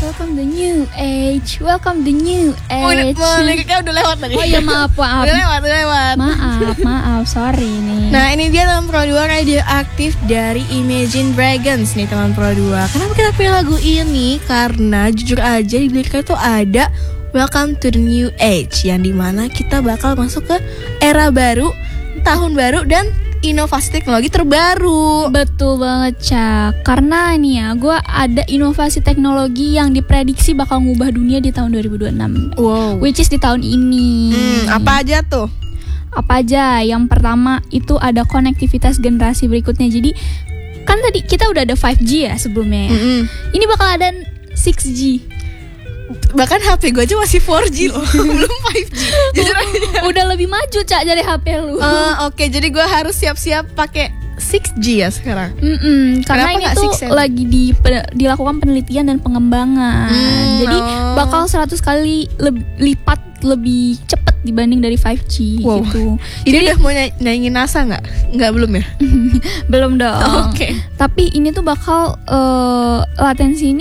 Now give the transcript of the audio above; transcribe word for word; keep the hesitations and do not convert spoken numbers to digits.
welcome the new age, welcome the new age. Udah, liriknya udah lewat tadi. Oh iya maaf, maaf. Udah lewat, udah lewat. Maaf, maaf, sorry nih. Nah ini dia teman Pro dua Radioaktif dari Imagine Dragons nih teman Pro dua. Kenapa kita pilih lagu ini? Karena jujur aja di liriknya tuh ada welcome to the new age, yang dimana kita bakal masuk ke era baru, tahun baru, dan inovasi teknologi terbaru. Betul banget, Cak. Karena ini ya, gue ada inovasi teknologi yang diprediksi bakal ngubah dunia di tahun dua ribu dua puluh enam. Wow. Which is di tahun ini. Hmm, apa aja tuh? Apa aja? Yang pertama itu ada konektivitas generasi berikutnya. Jadi kan tadi kita udah ada lima G ya sebelumnya ya. Mm-hmm. Ini bakal ada enam G. Bahkan H P gue aja masih empat G loh. Belum lima G. Jujur aja. Udah lebih maju, Cak, dari H P lu. Uh, Oke, okay. Jadi gue harus siap-siap pakai enam G ya sekarang. Mm-mm, karena ini tuh lagi di, dilakukan penelitian dan pengembangan. Hmm, Jadi oh. bakal seratus kali le- lipat lebih cepat dibanding dari lima G wow. gitu. Ini Jadi, udah mau ny- nyanyiin NASA nggak? Nggak, belum ya? Belum dong. Oh, Oke. Okay. Tapi ini tuh bakal uh, latensi ini